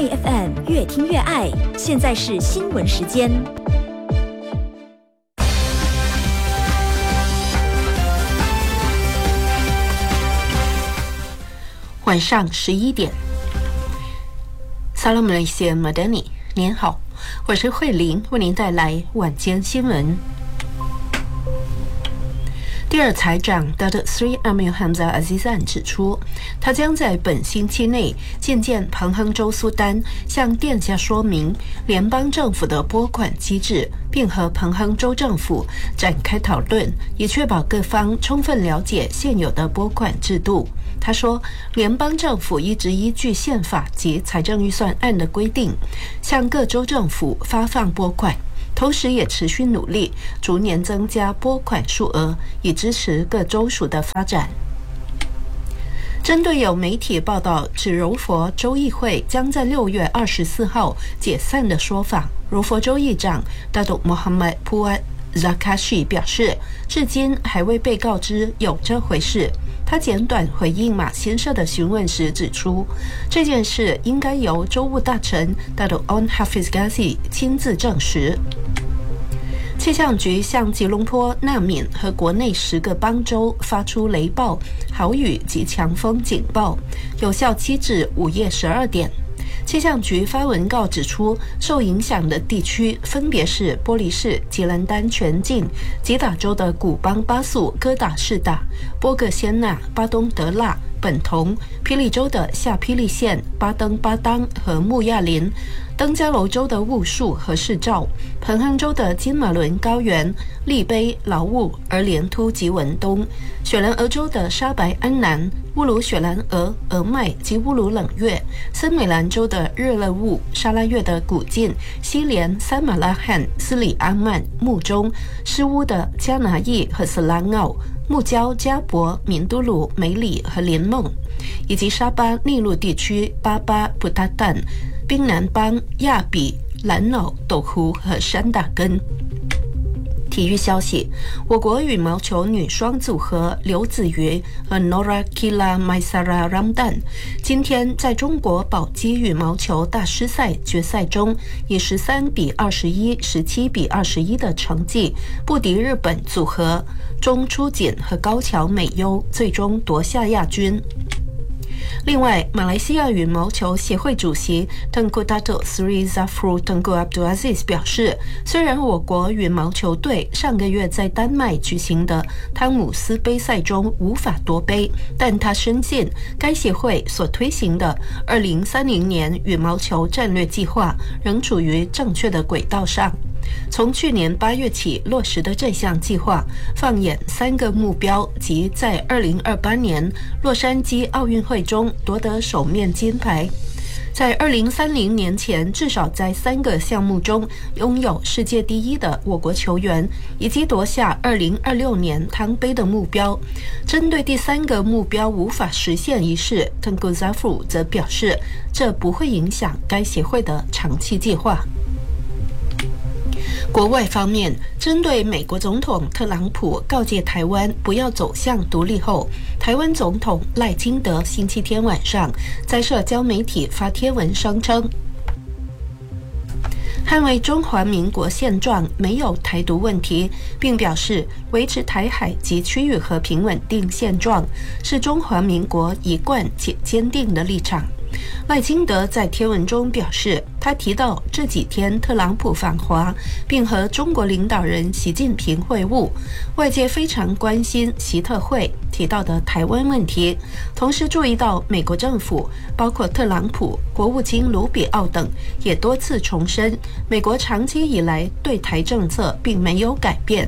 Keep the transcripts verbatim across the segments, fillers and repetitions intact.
爱 F M 越听越爱，现在是新闻时间。 晚上十一点。Salam Malaysia Madani， 您好，我是慧玲，为您带来晚间新闻。第二财长 Datuk Seri Amir Hamzah Azizan 指出，他将在本星期内觐见彭亨州苏丹，向殿下说明联邦政府的拨款机制，并和彭亨州政府展开讨论，以确保各方充分了解现有的拨款制度。他说，联邦政府一直依据宪法及财政预算案的规定，向各州政府发放拨款，同时也持续努力逐年增加拨款数额，以支持各州属的发展。针对有媒体报道指柔佛州议会将在六月二十四号解散的说法，柔佛州议长 Datuk Mohamad Puat Zakashi 表示，至今还未被告知有这回事。他简短回应马先生的询问时指出，这件事应该由州务大臣 Datuk Onn Hafiz Ghazi 亲自证实。气象局向吉隆坡、纳闽和国内十个邦州发出雷暴、豪雨及强风警报，有效期至午夜十二点。气象局发文告指出，受影响的地区分别是玻璃市、吉兰丹全境、吉打州的古邦巴素、哥打士打、波格仙纳、巴东德腊、本桐、霹雳州的下霹雳县、巴登巴当和穆亚林、登嘉楼州的雾树和市照、彭亨州的金马伦高原、利卑、劳务、而连突及文东、雪兰莪州的沙白安南、乌鲁雪兰莪、俄麦及乌鲁冷月、森美兰州的日勒乌、沙拉越的古晋、西连、三马拉罕、斯里阿曼、木中、施乌的加拿义和斯拉奥、木礁、加博、敏都鲁、梅里和连梦，以及沙巴内陆地区巴巴、布达旦、槟南邦、亚比、兰瑙、斗湖和山打根。体育消息，我国羽毛球女双组合刘子瑜和 Norakila Maisara Ramdan 今天在中国宝鸡羽毛球大师赛决赛中，以十三比二十一、十七比二十一的成绩不敌日本组合中出锦和高桥美优，最终夺下亚军。另外，马来西亚羽毛球协会主席 Tengku Datuk Seri Zafrul Tengku Abdul Aziz 表示，虽然我国羽毛球队上个月在丹麦举行的汤姆斯杯赛中无法夺杯，但他深信该协会所推行的二零三零年羽毛球战略计划仍处于正确的轨道上。从去年八月起落实的这项计划，放眼三个目标，即在二零二八年洛杉矶奥运会中夺得首面金牌，在二零三零年前至少在三个项目中拥有世界第一的我国球员，以及夺下二零二六年汤杯的目标。针对第三个目标无法实现一事， Tengku Zafrul 则表示，这不会影响该协会的长期计划。国外方面，针对美国总统特朗普告诫台湾不要走向独立后，台湾总统赖清德星期天晚上在社交媒体发贴文声称，捍卫中华民国现状，没有台独问题，并表示维持台海及区域和平稳定现状是中华民国一贯且坚定的立场。赖清德在贴文中表示，他提到这几天特朗普访华，并和中国领导人习近平会晤，外界非常关心习特会提到的台湾问题，同时注意到美国政府包括特朗普、国务卿卢比奥等也多次重申，美国长期以来对台政策并没有改变。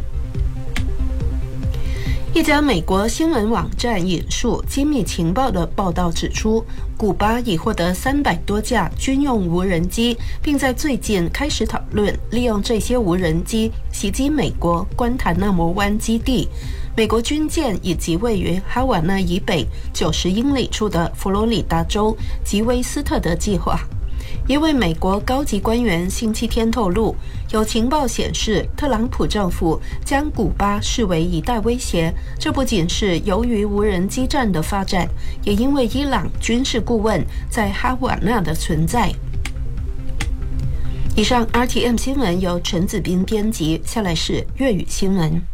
一家美国新闻网站引述机密情报的报道指出，古巴已获得三百多架军用无人机，并在最近开始讨论利用这些无人机袭击美国关塔那摩湾基地、美国军舰以及位于哈瓦那以北九十英里处的佛罗里达州吉威斯特的计划。一位美国高级官员星期天透露，有情报显示，特朗普政府将古巴视为一大威胁。这不仅是由于无人机战的发展，也因为伊朗军事顾问在哈瓦那的存在。 以上 R T M 新闻由陈子斌编辑，下来是粤语新闻。